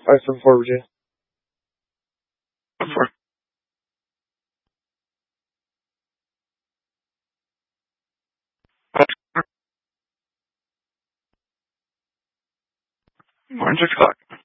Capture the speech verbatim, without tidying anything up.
five seven four, Virginia. Four. Morning, six o'clock.